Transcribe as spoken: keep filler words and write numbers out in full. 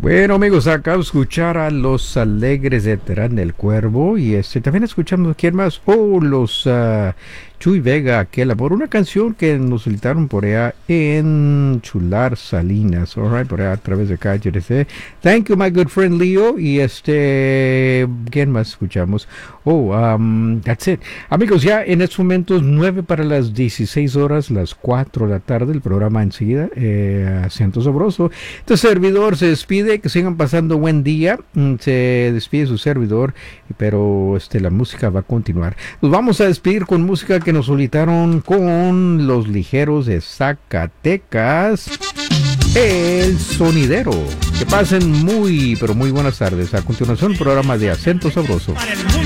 Bueno, amigos, acabo de escuchar a los Alegres de Terán del Cuervo y este también escuchamos quién más, oh, los uh, Chuy Vega, aquel amor, una canción que nos solicitaron por allá en Chular Salinas, alright, por allá a través de K H R C. Thank you, my good friend Leo. Y este, ¿quién más escuchamos? Oh, um, that's it. Amigos, ya en estos momentos, nueve para las dieciséis horas, las cuatro de la tarde, el programa enseguida, eh, Acento Sabroso. Este servidor se despide, que sigan pasando buen día. Se despide su servidor, pero este, la música va a continuar. Nos vamos a despedir con música que nos solicitaron con los Ligeros de Zacatecas, El Sonidero. Que pasen muy, pero muy buenas tardes. A continuación, programa de Acento Sabroso. Para el mundo.